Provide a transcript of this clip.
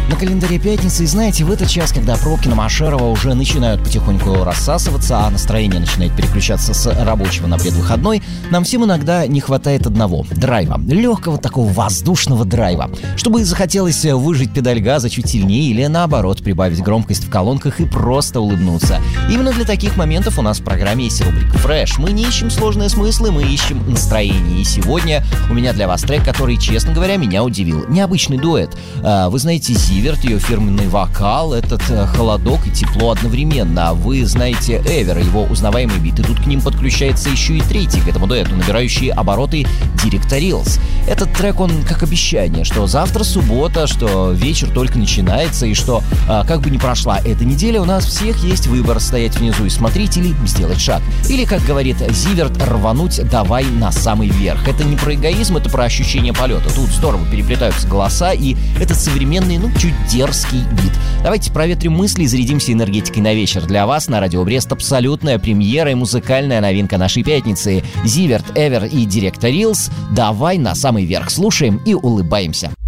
На календаре пятницы, и знаете, в этот час, когда пробки на Машерова уже начинают потихоньку рассасываться, а настроение начинает переключаться с рабочего на предвыходной, нам всем иногда не хватает одного – драйва. Легкого такого воздушного драйва. Чтобы захотелось выжать педаль газа чуть сильнее или, наоборот, прибавить громкость в колонках и просто улыбнуться. Именно для таких моментов у нас в программе есть рубрика «Фреш». Мы не ищем сложные смыслы, мы ищем настроение. И сегодня у меня для вас трек, который, честно говоря, меня удивил. Необычный дуэт. Вы знаете Зиверт, ее фирменный вокал, этот холодок и тепло одновременно. Вы знаете Эвер, его узнаваемый бит, и тут к ним подключается еще и третий к этому дуэту, набирающий обороты Directorils. Этот трек, он как обещание, что завтра суббота, что вечер только начинается, и что, как бы ни прошла эта неделя, у нас всех есть выбор: стоять внизу и смотреть или сделать шаг. Или, как говорит Зиверт, рвануть давай на самый верх. Это не про эгоизм, это про ощущение полета. Тут здорово переплетаются голоса, и этот современный, чуть дерзкий бит. Давайте проветрим мысли и зарядимся энергетикой на вечер. Для вас на Радио Брест абсолютная премьера и музыкальная новинка нашей пятницы. Зиверт, Эвер и Directorils. Давай на самый верх. Слушаем и улыбаемся.